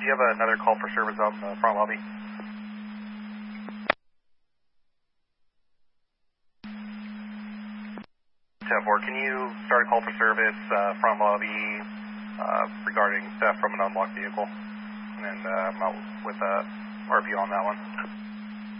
you have another call for service out in the front lobby? 10-4, can you start a call for service front lobby regarding theft from an unlocked vehicle? And I'm out with a RV on that one.